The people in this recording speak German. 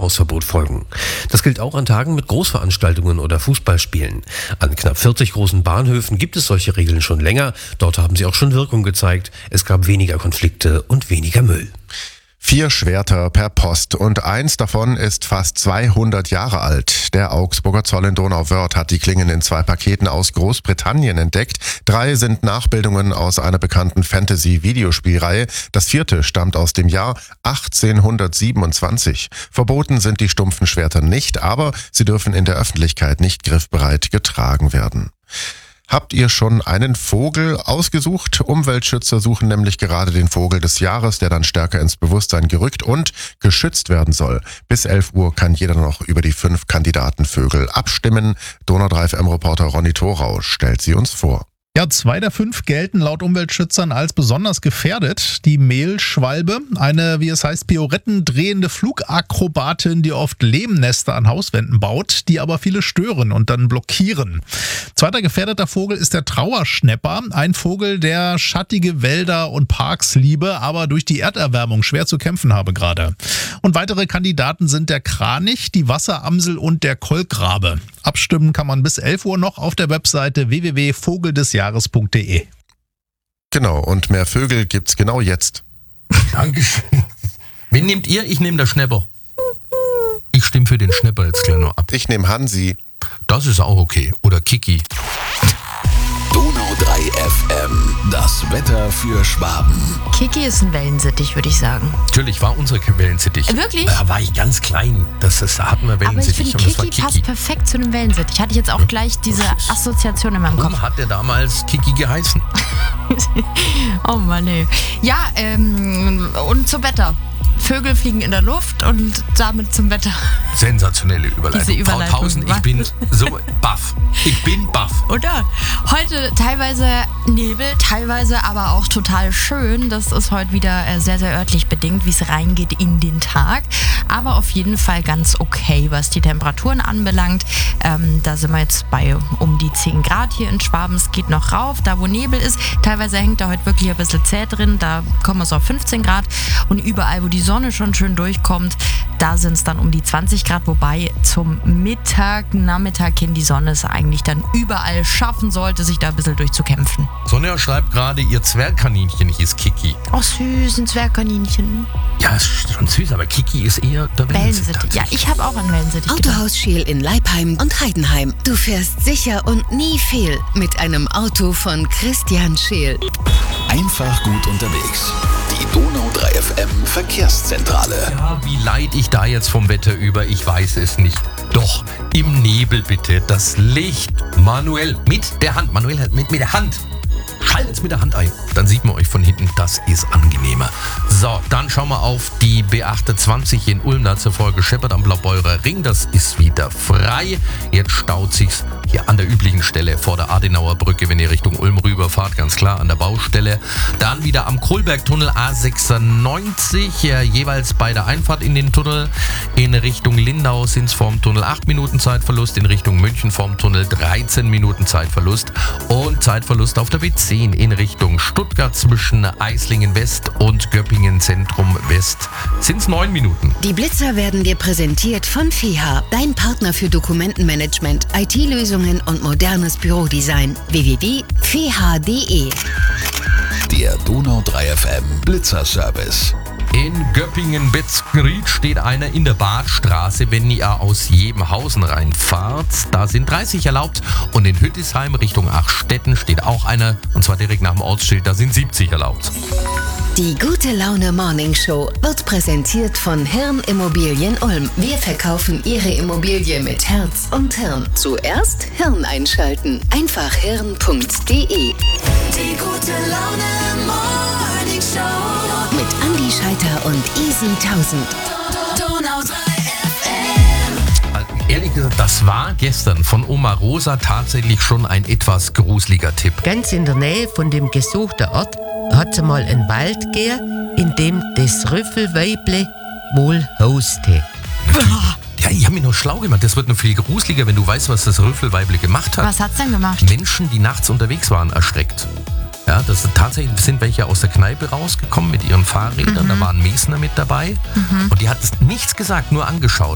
Hausverbot folgen. Das gilt auch an Tagen mit Großveranstaltungen oder Fußballspielen. An knapp 40 großen Bahnhöfen gibt es solche Regeln schon länger. Dort haben sie auch schon Wirkung gezeigt. Es gab weniger Konflikte und weniger Müll. 4 Schwerter per Post und eins davon ist fast 200 Jahre alt. Der Augsburger Zoll in Donauwörth hat die Klingen in 2 Paketen aus Großbritannien entdeckt. 3 sind Nachbildungen aus einer bekannten Fantasy-Videospielreihe. Das 4. stammt aus dem Jahr 1827. Verboten sind die stumpfen Schwerter nicht, aber sie dürfen in der Öffentlichkeit nicht griffbereit getragen werden. Habt ihr schon einen Vogel ausgesucht? Umweltschützer suchen nämlich gerade den Vogel des Jahres, der dann stärker ins Bewusstsein gerückt und geschützt werden soll. Bis 11 Uhr kann jeder noch über die 5 Kandidatenvögel abstimmen. Donau 3 FM-Reporter Ronny Thorau stellt sie uns vor. Ja, 2 der 5 gelten laut Umweltschützern als besonders gefährdet. Die Mehlschwalbe, eine, wie es heißt, pirouettendrehende Flugakrobatin, die oft Lehmnester an Hauswänden baut, die aber viele stören und dann blockieren. 2. gefährdeter Vogel ist der Trauerschnäpper, ein Vogel, der schattige Wälder und Parks liebe, aber durch die Erderwärmung schwer zu kämpfen habe gerade. Und weitere Kandidaten sind der Kranich, die Wasseramsel und der Kolkrabe. Abstimmen kann man bis 11 Uhr noch auf der Webseite www.vogeldesjahres.de. Genau, und mehr Vögel gibt's genau jetzt. Dankeschön. Wen nehmt ihr? Ich nehme der Schnäpper. Ich stimme für den Schnäpper jetzt gleich noch ab. Ich nehme Hansi. Das ist auch okay. Oder Kiki. Donau 3 FM, das Wetter für Schwaben. Kiki ist ein Wellensittich, würde ich sagen. Natürlich war unsere Wellensittich. Wirklich? Da war ich ganz klein. Da hatten wir Aber ich Wellensittich finde, und das war Kiki passt Kiki. perfekt zu einem Wellensittich. Hatte ich jetzt auch gleich diese Assoziation in meinem Kopf. Warum hat der damals Kiki geheißen? Oh Mann, ey. Ja, und zum Wetter. Vögel fliegen in der Luft und damit zum Wetter. Sensationelle Überleitung. Diese Überleitung, Frau Tausen, ich bin so baff. Ich bin baff. Oder? Heute teilweise Nebel, teilweise aber auch total schön. Das ist heute wieder sehr, sehr örtlich bedingt, wie es reingeht in den Tag. Aber auf jeden Fall ganz okay, was die Temperaturen anbelangt. Da sind wir jetzt bei um die 10 Grad hier in Schwaben. Es geht noch rauf, da wo Nebel ist. Teilweise hängt da heute wirklich ein bisschen zäh drin. Da kommen wir so auf 15 Grad. Und überall, wo die Sonne schon schön durchkommt, da sind es dann um die 20 Grad. Wobei zum Nachmittag hin die Sonne es eigentlich dann überall schaffen sollte, sich da ein bisschen durchzukämpfen. Sonja schreibt gerade, ihr Zwergkaninchen hieß Kiki. Oh süß, ein Zwergkaninchen. Ja, ist schon süß, aber Kiki ist eher der Wellensittich. Ja, ich habe auch an Wellensittich gedacht. Autohaus Scheel in Leipheim und Heidenheim. Du fährst sicher und nie fehl mit einem Auto von Christian Scheel. Einfach gut unterwegs. Die Donau 3 FM Verkehrszentrale. Ja, wie leid ich da jetzt vom Wetter über, ich weiß es nicht. Doch, im Nebel bitte, das Licht manuell mit der Hand, mit der Hand. Schaltet's mit der Hand ein, dann sieht man euch von hinten, das ist angenehmer. So, dann schauen wir auf die B28 in Ulm, da zur Folge Scheppert am Blaubeurer Ring, das ist wieder frei. Jetzt staut sich's hier an der üblichen Stelle vor der Adenauer Brücke, wenn ihr Richtung Ulm rüberfahrt, ganz klar an der Baustelle. Dann wieder am Kohlbergtunnel A96, jeweils bei der Einfahrt in den Tunnel. In Richtung Lindau sind's vorm Tunnel 8 Minuten Zeitverlust, in Richtung München vorm Tunnel 13 Minuten Zeitverlust und Zeitverlust auf der B10 in Richtung Stuttgart zwischen Eislingen West und Göppingen Zentrum West sind's 9 Minuten. Die Blitzer werden dir präsentiert von FEHA, dein Partner für Dokumentenmanagement, IT-Lösungen und modernes Bürodesign. www.feha.de. Der Donau 3 FM Blitzerservice. In Göppingen-Betzgried steht einer in der Badstraße, wenn ihr aus Jebenhausen reinfahrt. Da sind 30 erlaubt. Und in Hüttisheim Richtung Achstetten steht auch einer, und zwar direkt nach dem Ortsschild, da sind 70 erlaubt. Die Gute Laune Morning Show wird präsentiert von Hirn Immobilien Ulm. Wir verkaufen Ihre Immobilie mit Herz und Hirn. Zuerst Hirn einschalten. Einfach hirn.de. Die Gute Laune Morning Show Mit Andi Scheiter und Isen 1000. Donau 3 FM. Ehrlich gesagt, das war gestern von Oma Rosa tatsächlich schon ein etwas gruseliger Tipp. Ganz in der Nähe von dem gesuchten Ort hat es mal einen Wald gegeben, in dem das Rüffelweible wohl hauste. Ja, ich habe mich noch schlau gemacht. Das wird noch viel gruseliger, wenn du weißt, was das Rüffelweible gemacht hat. Was hat's denn gemacht? Menschen, die nachts unterwegs waren, erschreckt. Ja, tatsächlich sind welche aus der Kneipe rausgekommen mit ihren Fahrrädern. Da war ein Mesner mit dabei. Und die hat nichts gesagt, nur angeschaut.